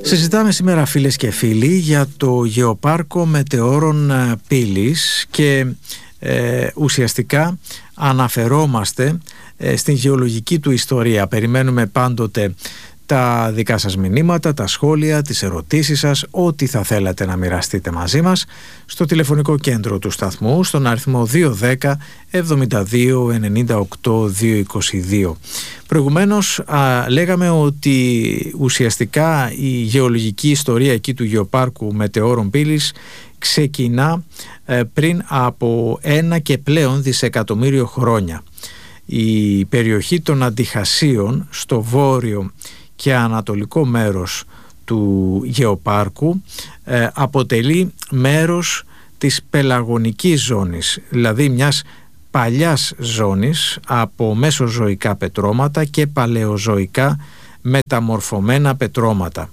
Συζητάμε σήμερα, φίλες και φίλοι, για το Γεωπάρκο Μετεώρων Πύλης και ουσιαστικά αναφερόμαστε στην γεωλογική του ιστορία. Περιμένουμε πάντοτε τα δικά σας μηνύματα, τα σχόλια, τις ερωτήσεις σας, ό,τι θα θέλατε να μοιραστείτε μαζί μας στο τηλεφωνικό κέντρο του σταθμού, στον αριθμό 210 72 98 222. Προηγουμένως λέγαμε ότι ουσιαστικά η γεωλογική ιστορία εκεί του Γεωπάρκου Μετεώρων Πύλης ξεκινά πριν από 1 και πλέον δισεκατομμύριο χρόνια. Η περιοχή των Αντιχασίων στο βόρειο και ανατολικό μέρος του Γεωπάρκου αποτελεί μέρος της πελαγωνικής ζώνης, δηλαδή μιας παλιάς ζώνης από μεσοζωικά πετρώματα και παλαιοζωικά μεταμορφωμένα πετρώματα.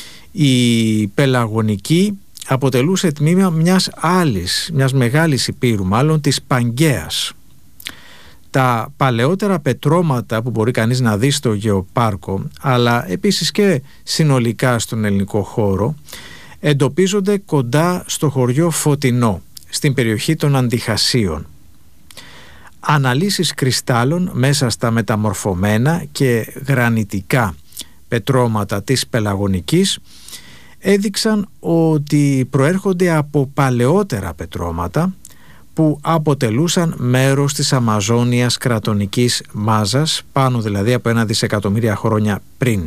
Η πελαγωνική αποτελούσε τμήμα μιας μεγάλης υπήρου, μάλλον της Παγκαίας. Τα παλαιότερα πετρώματα που μπορεί κανείς να δει στο Γεωπάρκο, αλλά επίσης και συνολικά στον ελληνικό χώρο, εντοπίζονται κοντά στο χωριό Φωτεινό, στην περιοχή των Αντιχασίων. Αναλύσεις κρυστάλλων μέσα στα μεταμορφωμένα και γρανιτικά πετρώματα της πελαγωνικής έδειξαν ότι προέρχονται από παλαιότερα πετρώματα που αποτελούσαν μέρος της Αμαζόνιας κρατονικής μάζας, πάνω δηλαδή από 1 δισεκατομμύρια χρόνια πριν.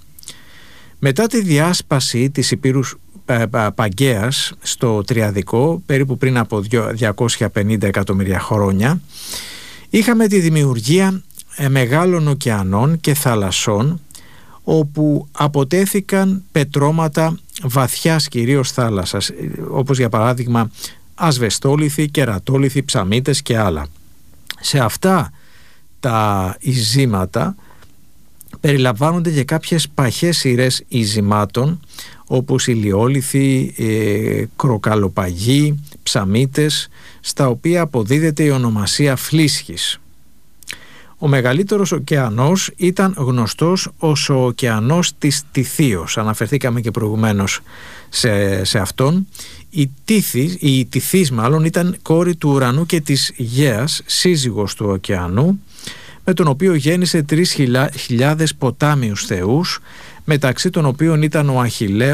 Μετά τη διάσπαση της Υπήρους Παγκαίας στο Τριαδικό, περίπου πριν από 250 εκατομμύρια χρόνια, είχαμε τη δημιουργία μεγάλων ωκεανών και θαλασσών, όπου αποτέθηκαν πετρώματα βαθιάς κυρίως θάλασσας, όπως για παράδειγμα ασβεστόλιθοι, κερατόλιθοι, ψαμίτες και άλλα. Σε αυτά τα ειζήματα περιλαμβάνονται και κάποιες παχές σειρές ειζημάτων, όπως ηλιόλιθοι, κροκαλοπαγοί, ψαμίτες, στα οποία αποδίδεται η ονομασία φλίσχης. Ο μεγαλύτερος ωκεανός ήταν γνωστός ως ο ωκεανός της Τιθίος. Αναφερθήκαμε και προηγουμένως σε αυτόν. Η Τιθής μάλλον ήταν κόρη του ουρανού και της Γαίας, σύζυγος του ωκεανού, με τον οποίο γέννησε 3.000 ποτάμιους θεούς, μεταξύ των οποίων ήταν ο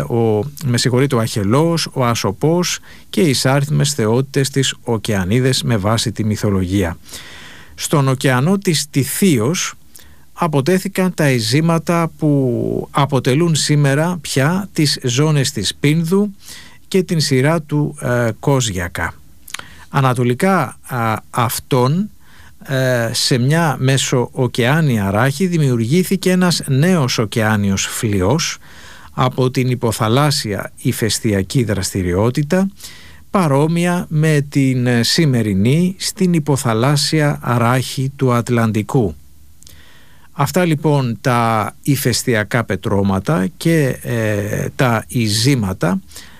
Αχελώος, ο Ασοπός και οι εισάριθμες θεότητες της Ωκεανίδες με βάση τη μυθολογία. Στον ωκεανό της Τιθίος αποτέθηκαν τα ειζήματα που αποτελούν σήμερα πια τις ζώνες της Πίνδου και την σειρά του Κόζιακα. Ανατολικά αυτών, σε μια μεσοοκεάνια ράχη, δημιουργήθηκε ένας νέος ωκεάνιος φλοιός από την υποθαλάσσια ηφαιστειακή δραστηριότητα, παρόμοια με την σημερινή στην υποθαλάσσια ράχη του Ατλαντικού. Αυτά λοιπόν τα ηφαιστειακά πετρώματα και τα ειζήματα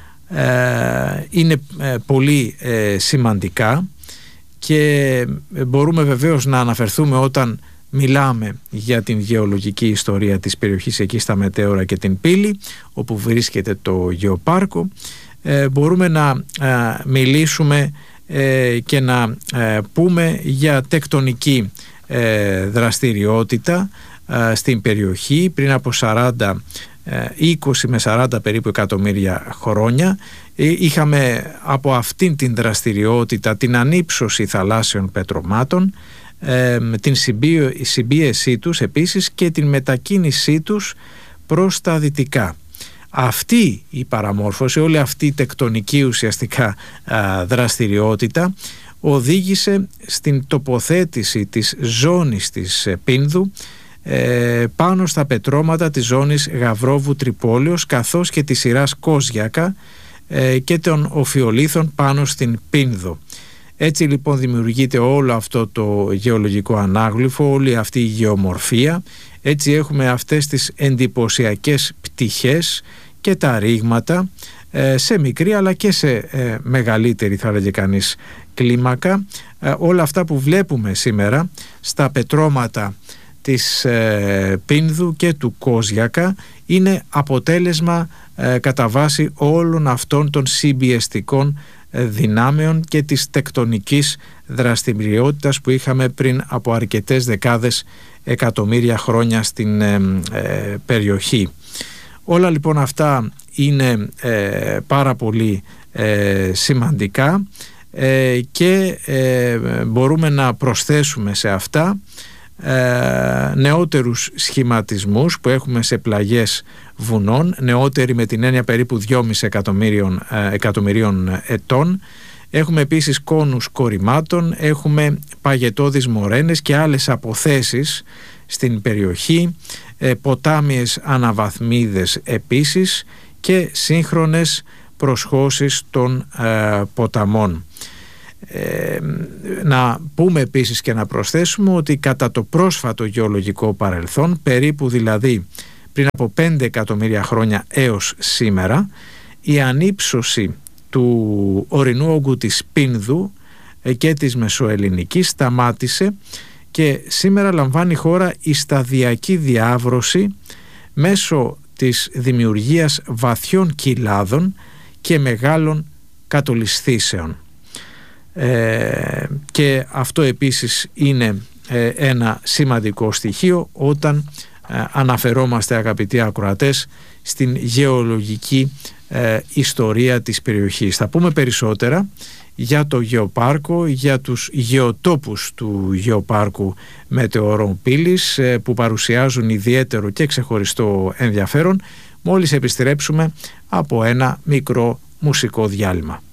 είναι πολύ σημαντικά και μπορούμε βεβαίως να αναφερθούμε όταν μιλάμε για την γεωλογική ιστορία της περιοχής εκεί στα Μετέωρα και την Πύλη, όπου βρίσκεται το Γεωπάρκο. Μπορούμε να μιλήσουμε και να πούμε για τεκτονική δραστηριότητα στην περιοχή πριν από 20 με 40 περίπου εκατομμύρια χρόνια. Είχαμε από αυτήν την δραστηριότητα την ανύψωση θαλάσσιων πετρωμάτων, την συμπίεσή τους επίσης και την μετακίνησή τους προς τα δυτικά. Αυτή η παραμόρφωση, όλη αυτή η τεκτονική ουσιαστικά δραστηριότητα οδήγησε στην τοποθέτηση της ζώνης της Πίνδου πάνω στα πετρώματα της ζώνης Γαβρόβου Τρυπόλεως, καθώς και της σειράς Κόζιακα και των οφιολίθων πάνω στην Πίνδο. Έτσι λοιπόν δημιουργείται όλο αυτό το γεωλογικό ανάγλυφο, όλη αυτή η γεωμορφία. Έτσι έχουμε αυτές τις εντυπωσιακές πτυχές και τα ρήγματα σε μικρή αλλά και σε μεγαλύτερη, θα λέγε κανείς, κλίμακα. Όλα αυτά που βλέπουμε σήμερα στα πετρώματα της Πίνδου και του Κόζιακα είναι αποτέλεσμα κατά βάση όλων αυτών των συμπιεστικών δυνάμεων και της τεκτονικής δραστηριότητας που είχαμε πριν από αρκετές δεκάδες εκατομμύρια χρόνια στην περιοχή. Όλα λοιπόν αυτά είναι πάρα πολύ σημαντικά και μπορούμε να προσθέσουμε σε αυτά νεότερους σχηματισμούς που έχουμε σε πλαγιές βουνών, νεότεροι με την έννοια περίπου 2,5 εκατομμυρίων ετών. Έχουμε επίσης κόνους κορυμάτων, έχουμε παγετώδεις μορένες και άλλες αποθέσεις στην περιοχή, ποτάμιες αναβαθμίδες επίσης και σύγχρονες προσχώσεις των ποταμών. Να πούμε επίσης και να προσθέσουμε ότι κατά το πρόσφατο γεωλογικό παρελθόν, περίπου δηλαδή πριν από 5 εκατομμύρια χρόνια έως σήμερα, η ανύψωση του ορεινού όγκου της Πίνδου και της Μεσοελληνικής σταμάτησε και σήμερα λαμβάνει η χώρα η σταδιακή διάβρωση μέσω της δημιουργίας βαθιών κοιλάδων και μεγάλων κατολισθήσεων. Και αυτό επίσης είναι ένα σημαντικό στοιχείο όταν αναφερόμαστε, αγαπητοί ακροατές, στην γεωλογική ιστορία της περιοχής. Θα πούμε περισσότερα για το γεωπάρκο, για τους γεωτόπους του γεωπάρκου Μετεωρών Πύλης που παρουσιάζουν ιδιαίτερο και ξεχωριστό ενδιαφέρον μόλις επιστρέψουμε από ένα μικρό μουσικό διάλειμμα.